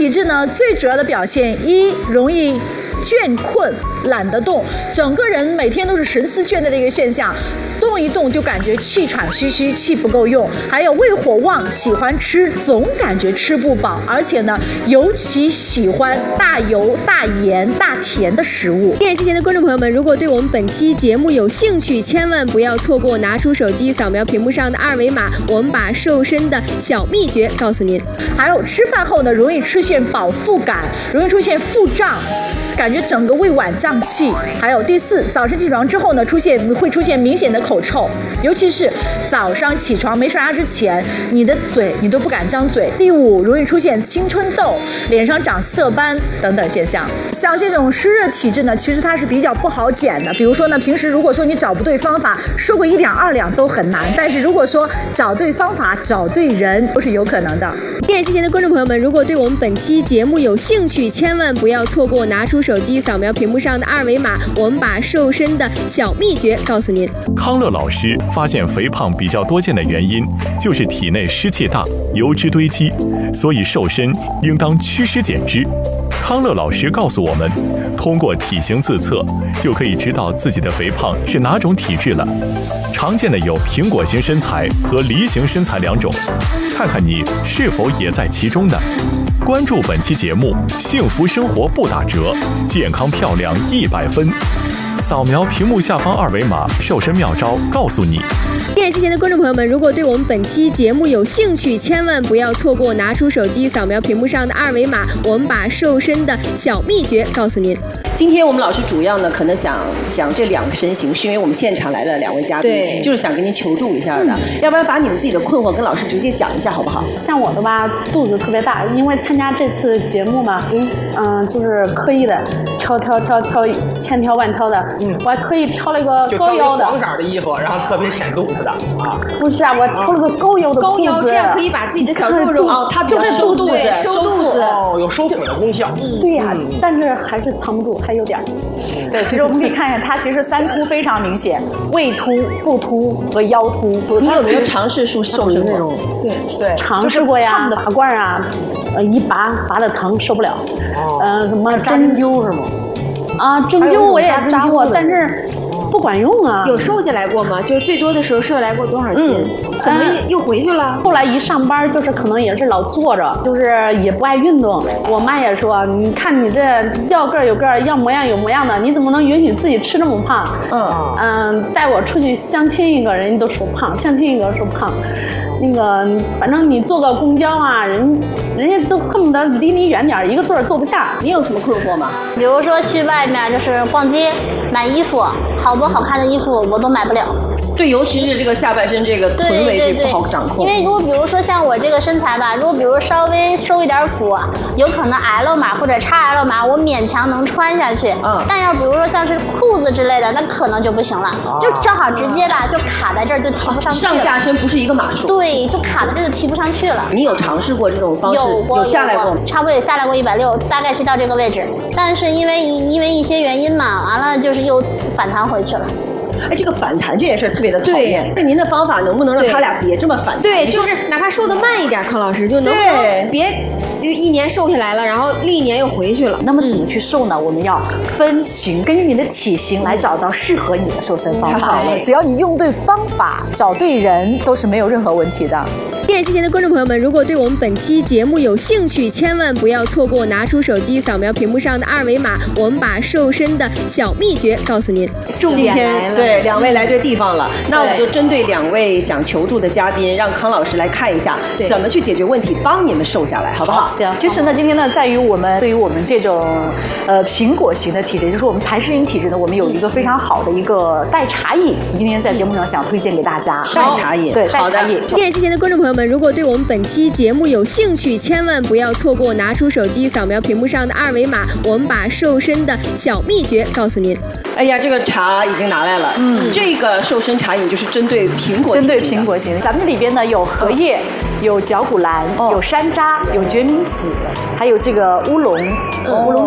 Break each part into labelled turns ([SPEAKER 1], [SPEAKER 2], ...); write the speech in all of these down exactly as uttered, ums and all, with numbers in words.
[SPEAKER 1] 体质呢，最主要的表现一，容易倦困，懒得动，整个人每天都是神思倦怠的一个现象，动一动就感觉气喘吁吁，气不够用。还有胃火旺，喜欢吃，总感觉吃不饱，而且呢，尤其喜欢大油、大盐、大甜的食物。
[SPEAKER 2] 电视机前的观众朋友们，如果对我们本期节目有兴趣，千万不要错过，拿出手机扫描屏幕上的二维码，我们把瘦身的小秘诀告诉您。
[SPEAKER 1] 还有吃饭后呢，容易出现饱腹感，容易出现腹胀，感觉整个胃脘胀气。还有第四，早晨起床之后呢，出现会出现明显的口臭，尤其是早上起床没刷牙之前，你的嘴你都不敢张嘴。第五，容易出现青春痘，脸上长色斑等等现象。像这种湿热体质呢，其实它是比较不好减的。比如说呢，平时如果说你找不对方法，瘦个一两二两都很难，但是如果说找对方法、找对人，都是有可能的。
[SPEAKER 2] 电视机前的观众朋友们，如果对我们本期节目有兴趣，千万不要错过，拿出手机扫描屏幕上的二维码，我们把瘦身的小秘诀告诉您。
[SPEAKER 3] 康乐老师发现肥胖比较多见的原因就是体内湿气大，油脂堆积，所以瘦身应当祛湿减脂。康乐老师告诉我们，通过体型自测就可以知道自己的肥胖是哪种体质了。常见的有苹果型身材和梨形身材两种，看看你是否也在其中呢？关注本期节目，幸福生活不打折，健康漂亮一百分。扫描屏幕下方二维码，瘦身妙招告诉你。
[SPEAKER 2] 电视机前的观众朋友们，如果对我们本期节目有兴趣，千万不要错过，拿出手机扫描屏幕上的二维码，我们把瘦身的小秘诀告诉您。
[SPEAKER 4] 今天我们老师主要呢，可能想讲这两个身形，是因为我们现场来了两位嘉宾，就是想跟您求助一下的。嗯、要不然把你们自己的困惑跟老师直接讲一下，好不好？
[SPEAKER 5] 像我的吧，肚子特别大，因为参加这次节目嘛，嗯、呃，就是刻意的挑挑挑挑，千挑万挑的，嗯，我还刻意挑了一个高腰的
[SPEAKER 6] 黄色的衣服，然后特别显肚子的啊。
[SPEAKER 5] 不是啊，我挑了个高腰的
[SPEAKER 2] 高腰，这样可以把自己的小肉肉
[SPEAKER 4] 哦，它比较收肚子，
[SPEAKER 2] 收肚子
[SPEAKER 6] 哦，有收腹的功效。
[SPEAKER 5] 嗯、对呀、啊，但是还是藏不住，还有点。
[SPEAKER 1] 对，其实我们可以看一下，它其实三凸非常明显，胃凸、腹凸和腰凸。
[SPEAKER 4] 你有没有尝试瘦瘦身那种？
[SPEAKER 5] 对对，尝试过呀，拔罐啊，呃，一拔拔的疼，受不了。哦、呃，什么
[SPEAKER 6] 针灸是吗？
[SPEAKER 5] 啊，针灸我也扎过，但是不管用啊。
[SPEAKER 2] 有瘦下来过吗？就是最多的时候瘦下来过多少斤？嗯、怎么又回去了？
[SPEAKER 5] 后来一上班，就是可能也是老坐着，就是也不爱运动。我妈也说，你看你这要个儿有个儿，要模样有模样的，你怎么能允许自己吃这么胖？嗯嗯，带我出去相亲一个人家都说胖，相亲一个说胖。那个，反正你坐个公交啊，人人家都恨不得离你远点，一个座儿坐不下。
[SPEAKER 4] 你有什么困惑吗？
[SPEAKER 7] 比如说去外面就是逛街买衣服，好不好看的衣服我都买不了。
[SPEAKER 4] 对，尤其是这个下半身这个臀围这不好掌控。
[SPEAKER 7] 因为如果比如说像我这个身材吧，如果比如稍微收一点腹，有可能 L 码或者 X L 码，我勉强能穿下去。嗯。但要比如说像是裤子之类的，那可能就不行了，啊、就正好直接吧，就卡在这儿就提不上去了。
[SPEAKER 4] 上下身不是一个码数。
[SPEAKER 7] 对，就卡在这儿就提不上去了。
[SPEAKER 4] 你有尝试过这种方式？
[SPEAKER 7] 有过，
[SPEAKER 4] 有下来过吗？
[SPEAKER 7] 差不多也下来过一百六，大概骑到这个位置，但是因为因为一些原因嘛，完了就是又反弹回去了。
[SPEAKER 4] 哎，这个反弹这件事特别的讨厌。那您的方法能不能让他俩别这么反弹？
[SPEAKER 2] 对，就是哪怕瘦得慢一点，康老师就能不能别就一年瘦下来了，然后另一年又回去了。
[SPEAKER 1] 那么怎么去瘦呢？嗯、我们要分型，根据你的体型来找到适合你的瘦身方法。好了，只要你用对方法，找对人，都是没有任何问题的。
[SPEAKER 2] 电视机前的观众朋友们，如果对我们本期节目有兴趣，千万不要错过，拿出手机扫描屏幕上的二维码，我们把瘦身的小秘诀告诉您。
[SPEAKER 4] 重点来了，对，两位来对地方了。那我们就针对两位想求助的嘉宾，让康老师来看一下怎么去解决问题，帮你们瘦下来，好不好？
[SPEAKER 1] 行。其实呢，今天呢，在于我们对于我们这种呃苹果型的体质，就是我们痰湿型体质呢，我们有一个非常好的一个代茶饮，今天在节目上想推荐给大家。
[SPEAKER 4] 代茶饮，
[SPEAKER 1] 对，好的。
[SPEAKER 2] 电视机前的观众朋友们，如果对我们本期节目有兴趣，千万不要错过，拿出手机扫描屏幕上的二维码，我们把瘦身的小秘诀告诉您。
[SPEAKER 4] 哎呀，这个茶已经拿来了。嗯，这个瘦身茶饮就是针对苹果，
[SPEAKER 1] 针对苹果型。咱们里边呢有荷叶，有绞股蓝，有山楂，有决明子，还有这个乌龙，乌龙茶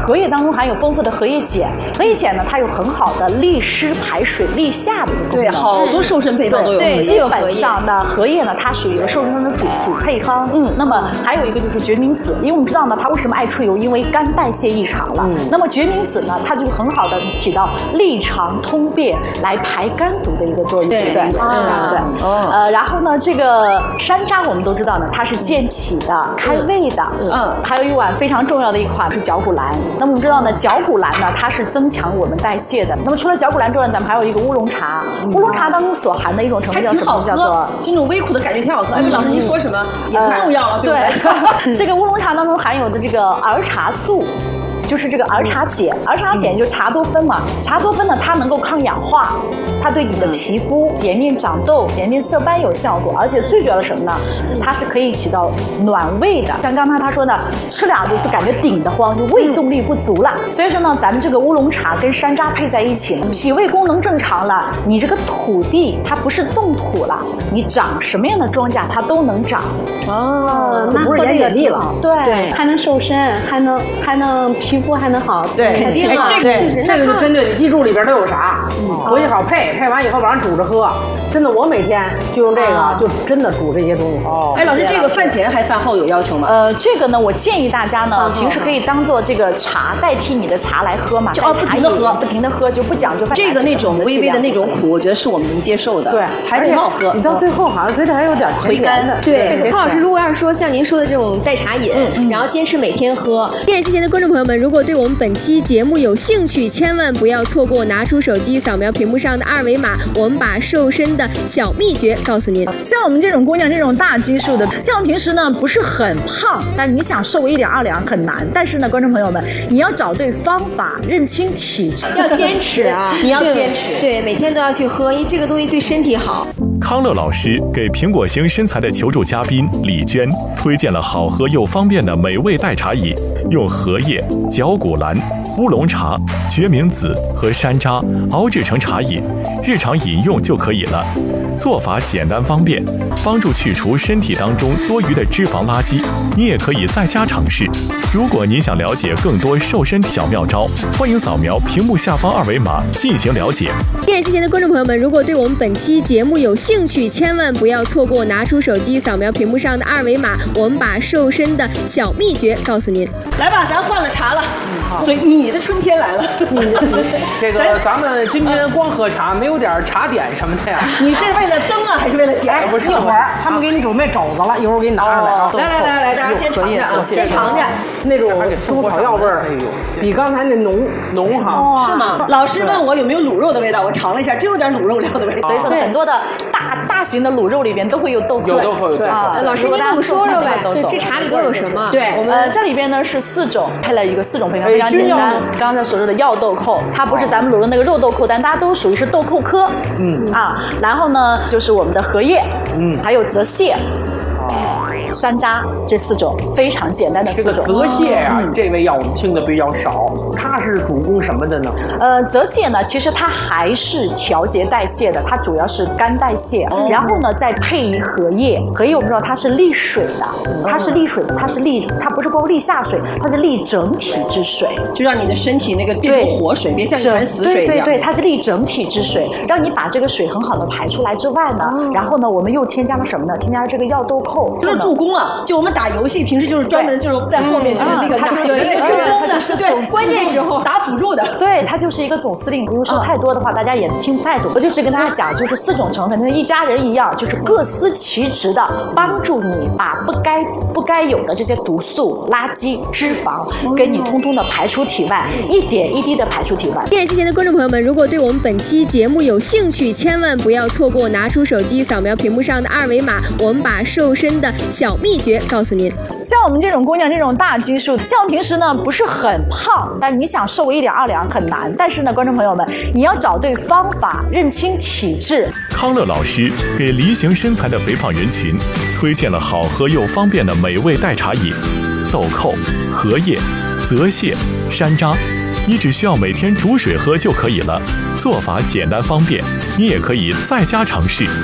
[SPEAKER 1] 荷叶当中含有丰富的荷叶碱，荷叶碱呢，它有很好的利湿排水、利下的一个功能。
[SPEAKER 4] 对，好多瘦身配方都有。
[SPEAKER 2] 对，
[SPEAKER 1] 基本上呢，荷叶呢，它属于一个瘦身的主主配方。嗯，那么还有一个就是决明子，因为我们知道呢，它为什么爱出油？因为肝代谢异常了。嗯，那么决明子呢，它就很好的起到利肠通便、来排肝毒的一个作用。
[SPEAKER 2] 对
[SPEAKER 1] 对对。啊，对。哦。呃，然后呢，这个山楂我们都知道呢，它是健脾的、开胃的。嗯。还有一碗非常重要的一款是绞股蓝。那么我们知道呢，绞股蓝呢，它是增强我们代谢的。那么除了绞股蓝之外，咱们还有一个乌龙茶。乌龙茶当中所含的一种成分叫什么？叫做
[SPEAKER 4] 这种微苦的感觉挺好喝。哎，老师您说什么也不重要了，对不
[SPEAKER 1] 对？这个乌龙茶当中含有的这个儿茶素。就是这个儿茶碱，儿茶碱就是茶多酚嘛。茶多酚呢，它能够抗氧化，它对你的皮肤、颜面长痘、颜面色斑有效果，而且最主要的什么呢？它是可以起到暖胃的。像刚才他说呢，吃两就就感觉顶得慌，就胃动力不足了。所以说呢，咱们这个乌龙茶跟山楂配在一起，脾胃功能正常了，你这个土地它不是冻土了，你长什么样的庄稼它都能长。
[SPEAKER 5] 哦，那
[SPEAKER 6] 不是盐碱地了。
[SPEAKER 1] 对，
[SPEAKER 5] 还能瘦身，还能还能皮。皮肤还能好，
[SPEAKER 4] 对，
[SPEAKER 2] 肯定啊，
[SPEAKER 6] 这个这个就针对你，记住里边都有啥，回去好配，配完以后晚上煮着喝。真的，我每天就用这个，就真的煮这些东西。哦，
[SPEAKER 4] 哎，老师，这个饭前还饭后有要求吗？
[SPEAKER 1] 呃，这个呢，我建议大家呢，平时可以当做这个茶代替你的茶来喝嘛，
[SPEAKER 4] 哦，不停的喝，
[SPEAKER 1] 不停的喝，就不讲究饭。
[SPEAKER 4] 这个那种微微的那种苦，我觉得是我们能接受的。
[SPEAKER 6] 对，
[SPEAKER 4] 还挺好喝。
[SPEAKER 6] 你到最后好像嘴里还有点
[SPEAKER 4] 回甘的。
[SPEAKER 2] 对，康老师，如果要是说像您说的这种代茶饮，然后坚持每天喝，电视机前的观众朋友们，如果对我们本期节目有兴趣，千万不要错过，拿出手机扫描屏幕上的二维码，我们把瘦身的小秘诀告诉您。像我们这种姑娘，这种大基数的，像我们平时呢不是很胖，但是你想瘦一两二两很难。但是呢，观众朋友们，你要找对方法，认清体质，要坚持啊！
[SPEAKER 4] 你要坚持，
[SPEAKER 2] 对，每天都要去喝，因为这个东西对身体好。
[SPEAKER 3] 康乐老师给苹果型身材的求助嘉宾李娟推荐了好喝又方便的美味代茶饮，用荷叶、绞股蓝、乌龙茶、决明子和山楂熬制成茶饮，日常饮用就可以了。做法简单方便，帮助去除身体当中多余的脂肪垃圾。你也可以在家尝试。如果您想了解更多瘦身小妙招，欢迎扫描屏幕下方二维码进行了解。
[SPEAKER 2] 电视机前的观众朋友们，如果对我们本期节目有兴趣，千万不要错过，拿出手机扫描屏幕上的二维码，我们把瘦身的小秘诀告诉您。
[SPEAKER 4] 来吧，咱换了茶了，所以你的春天来了。
[SPEAKER 6] 这个咱们今天光喝茶，没有点茶点什么的呀？
[SPEAKER 4] 你是为了增啊，还是为了减？
[SPEAKER 6] 不是，一会儿他们给你准备肘子了，一会儿给你拿上来啊。
[SPEAKER 4] 来来来来，大家先尝尝，
[SPEAKER 2] 先尝尝
[SPEAKER 6] 那种中草药味儿，比刚才那浓浓哈。
[SPEAKER 4] 是吗？老师问我有没有卤肉的味道，我尝了一下，真有点卤肉料的味道。
[SPEAKER 1] 所以说很多的大大型的卤肉里边都会有豆蔻。
[SPEAKER 6] 有豆蔻，有豆蔻。
[SPEAKER 2] 老师，您给我们说说呗，这茶里都有什么？
[SPEAKER 1] 对，我们这里边呢是四种，配了一个四种配方，非常简单。刚才所说的药豆蔻，它不是咱们卤肉那个肉豆蔻，但大家都属于是豆蔻科。嗯啊，然后呢就是我们的荷叶，嗯，还有泽泻。山楂这四种非常简单的四种。
[SPEAKER 6] 这个泽泻呀、啊嗯，这味药我们听的比较少，它是主攻什么的呢？
[SPEAKER 1] 呃，泽泻呢，其实它还是调节代谢的，它主要是肝代谢。哦、然后呢，再配以荷叶，荷叶我们知道它是利水的，它是利水的，它是利，它不是光利下水，它是利整体之水，
[SPEAKER 4] 就让你的身体那个变成活水，别像一潭死水一样。
[SPEAKER 1] 对对对，它是利整体之水，让你把这个水很好的排出来之外呢，哦、然后呢，我们又添加了什么呢？添加了这个药豆蔻，
[SPEAKER 4] 就是助攻啊！就我们打游戏，平时就是专门就是在后面就是那个打
[SPEAKER 2] 有一个助攻的，是
[SPEAKER 4] 对
[SPEAKER 2] 关键时候
[SPEAKER 4] 打辅助的。
[SPEAKER 1] 对，它就是一个总司令。不用说太多的话，大家也听不太懂。我就只跟大家讲，就是四种成分，跟一家人一样，就是各司其职的，帮助你把不该不该有的这些毒素、垃圾、脂肪，给你通通的排出体外，一点一滴的排出体外。
[SPEAKER 2] 电视机前的观众朋友们，如果对我们本期节目有兴趣，千万不要错过，拿出手机扫描屏幕上的二维码，我们把瘦身的小秘诀告诉您。
[SPEAKER 1] 像我们这种姑娘，这种大基数，像平时呢不是很胖，但是你想瘦一两二两很难。但是呢，观众朋友们，你要找对方法，认清体质。
[SPEAKER 3] 康乐老师给梨形身材的肥胖人群推荐了好喝又方便的美味代茶饮，豆蔻、荷叶、泽泻、山楂，你只需要每天煮水喝就可以了。做法简单方便，你也可以在家尝试。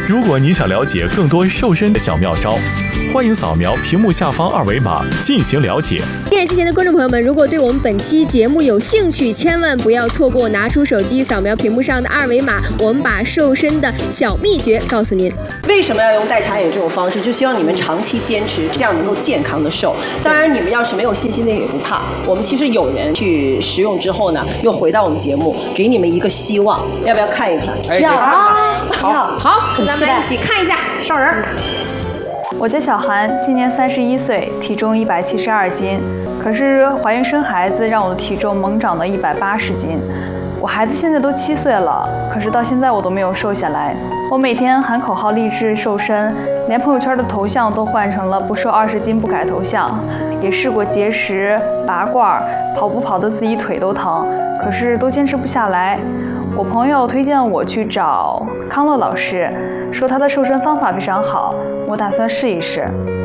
[SPEAKER 3] 如果你想了解更多瘦身的小妙招，欢迎扫描屏幕下方二维码进行了解。
[SPEAKER 2] 电视机前的观众朋友们，如果对我们本期节目有兴趣，千万不要错过，拿出手机扫描屏幕上的二维码，我们把瘦身的小秘诀告诉您。
[SPEAKER 4] 为什么要用代茶饮这种方式？就希望你们长期坚持，这样能够健康的瘦。当然，你们要是没有信心的也不怕，我们其实有人去食用之后呢，又回到我们节目，给你们一个希望，要不要看一看？
[SPEAKER 6] 哎，
[SPEAKER 5] 要
[SPEAKER 6] 啊，
[SPEAKER 2] 好，好，咱们来一起看一下上人。
[SPEAKER 8] 我叫小韩，今年三十一岁，体重一百七十二斤。可是怀孕生孩子让我的体重猛涨到一百八十斤。我孩子现在都七岁了，可是到现在我都没有瘦下来。我每天喊口号励志瘦身，连朋友圈的头像都换成了不瘦二十斤不改头像。也试过节食、拔罐，跑步跑得自己腿都疼，可是都坚持不下来。我朋友推荐我去找康乐老师，说他的瘦身方法非常好，我打算试一试。